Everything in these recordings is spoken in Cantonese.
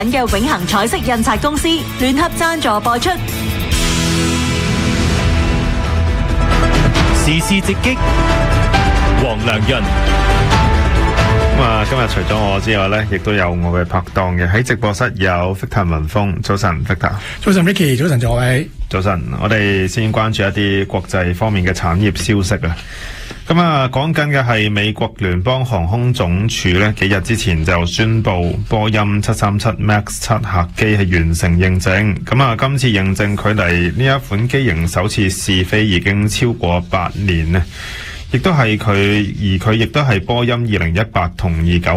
嘅永恆彩色印刷公司聯合贊助播出。 時事直擊，黃良潤。 今日除咗我之外呢，亦都有我嘅拍檔嘅，喺直播室有 Victor 文峰。早晨 Victor。 早晨 Vicky。早晨各位。 早晨，我哋先關注一啲國際方面嘅產業消息啊。講緊嘅係美國聯邦航空總署呢，幾日之前就宣布波音737 MAX 7客機係完成認證。今次認證距離呢一款機型首次試飛已經超過8年呢，亦都係佢亦都係波音2018同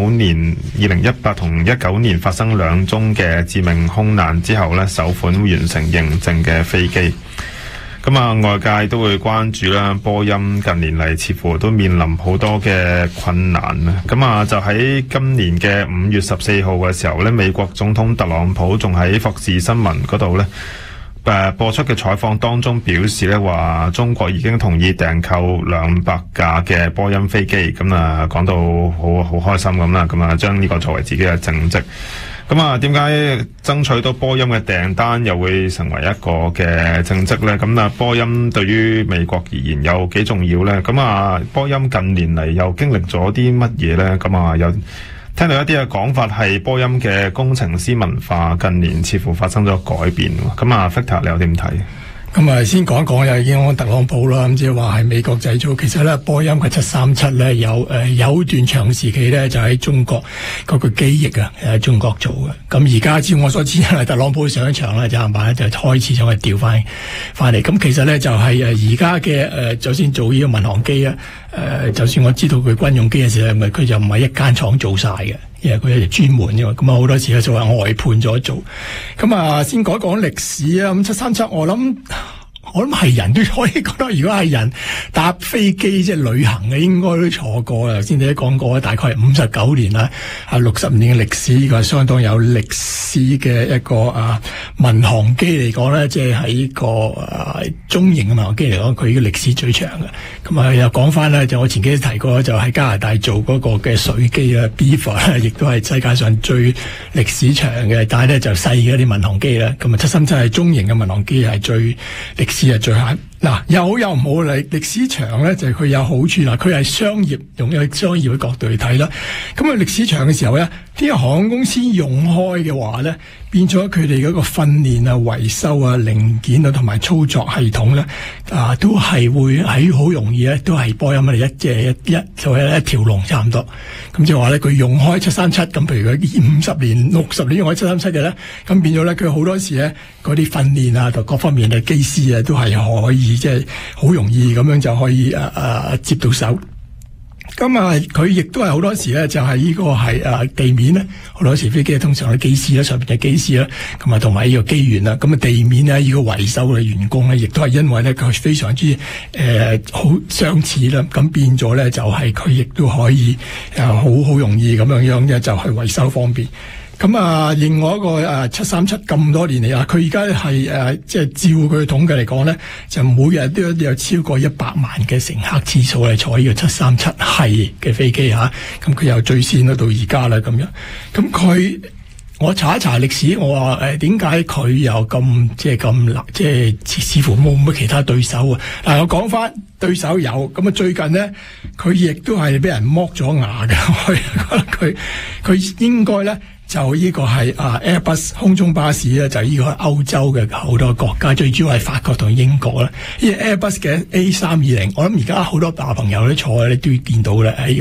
19年發生2宗嘅致命空難之後呢，首款完成認證嘅飛機。外界都會關注啦，波音近年嚟似乎都面臨好多嘅困難啊。就喺今年嘅5月14號嘅時候呢，美國總統特朗普仲喺霍士新聞嗰度呢播出嘅採訪當中表示呢，話中國已經同意訂購200架嘅波音飛機，講到好開心咁啦，將呢個作為自己嘅政績。點解爭取到波音嘅訂單又會成為一個嘅政績呢？波音對於美國而言有幾重要呢？波音近年嚟又經歷咗啲乜嘢呢？有聽到一啲嘅講法係波音嘅工程師文化近年似乎發生咗改變。Victor 你又點睇？ 先講一講又已經講特朗普啦，即係話係美國製造。其實咧，波音嘅737咧有段長時期咧就喺中國嗰個機翼喺中國做嘅。咁而家照我所知，特朗普上一場咧就係咪就開始將佢調翻嚟。咁其實咧就係而家嘅就算做呢個民航機啊，就算我知道佢軍用機嘅時候，佢就唔係一間廠做晒嘅。因為佢係專門嘅嘛，咁好多時咧就話外判咗做。先講一講歷史啊。737我諗係人都可以覺得，如果係人搭飛機即係旅行嘅，應該都坐過啦。頭先你都講過，大概係59年啦，60年嘅歷史，呢個係相當有歷史嘅一個民航機嚟講咧，即係喺呢個中型嘅民航機嚟講，佢呢個歷史最長嘅。又講翻咧，就我前幾日提過，就喺加拿大做嗰個嘅水機啊 Beaver 亦都係世界上最歷史長嘅，但係咧就細嘅啲民航機啦。737係中型嘅民航機，係最歷史係最慳。有好有唔好嚟，歷史長咧就係佢有好處啦，佢係商業，用一個商業嘅角度去睇啦。歷史長嘅時候咧，啲航空公司用開嘅話咧，變咗佢哋嗰個訓練啊、維修啊、零件啊同埋操作系統咧，都係會喺好容易咧，都係波音嚟就係一條龍差唔多。咁即係話咧，佢用開737，咁譬如佢50年、60年用開737嘅咧，咁變咗咧，佢好多時咧嗰啲訓練啊同各方面嘅機師啊都係可以。即係好容易咁樣就可以接到手。佢亦都係好多時咧，就係呢個係地面咧，好多時飛機通常係機師啦，上邊嘅機師啦，同埋呢個機員啦。地面咧，呢個維修嘅員工咧，亦都係因為咧佢非常之好相似啦。咁變咗咧就係佢亦都可以好容易咁樣嘅就係維修方便。另外一個737咁多年嚟佢而家係即係照佢統計嚟講咧，就每日都有超過100萬嘅乘客次數嚟坐呢個737系嘅飛機嚇。佢由最先到而家啦咁樣。我查一查歷史，我話點解佢又咁即係似乎冇乜其他對手啊？我講翻對手有最近呢，佢亦都係俾人剝咗牙嘅。我覺得佢應該咧。就呢個係Airbus 空中巴士咧，就呢個歐洲嘅好多國家，最主要係法國同英國啦。呢個 Airbus 嘅 A320，我諗而家好多大朋友咧坐你都見到啦。喺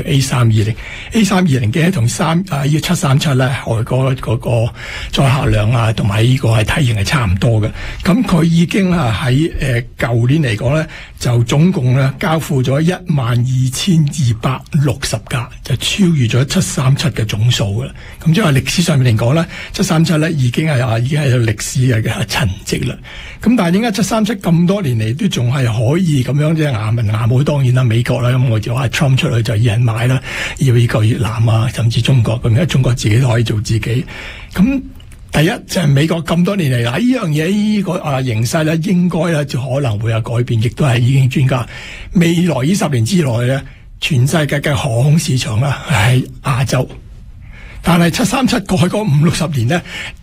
A320 嘅同呢個737咧，外國嗰個載客量同埋呢個係體型係差唔多嘅。咁佢已經喺舊年嚟講咧，就總共咧交付咗12,260架，就超越咗737嘅總數嘅。咁即係話歷史上面嚟講咧，737咧已經係有歷史嘅陳跡啦。咁但係點解737咁多年嚟都仲係可以咁樣即係牙文牙武？當然啦，美國啦，咁我就話 Trump 出去就有人買啦，要呢個越南啊，甚至中國咁，而家中國自己都可以做自己。咁第一就係美國咁多年嚟呢樣嘢呢個形勢咧，應該咧就可能會有改變，亦都係已經專家未來呢10年之內咧，全世界嘅航空市場啦喺亞洲。 但係737過去嗰50-60年呢，